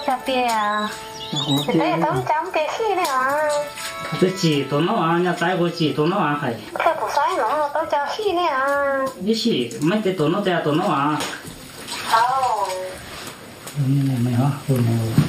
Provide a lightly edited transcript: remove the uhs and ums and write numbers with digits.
吃别啊，现在都讲别去了啊。 这几多那玩意儿，带过几多那玩意儿还？ 这不晒了，都叫去了啊。 你是没得多那在多那玩意儿？ 好。 没有，我没有。